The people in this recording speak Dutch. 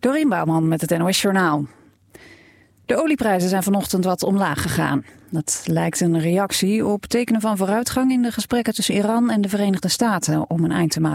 Dorien Bouwman met het NOS Journaal. De olieprijzen zijn vanochtend wat omlaag gegaan. Dat lijkt een reactie op tekenen van vooruitgang in de gesprekken tussen Iran en de Verenigde Staten om een eind te maken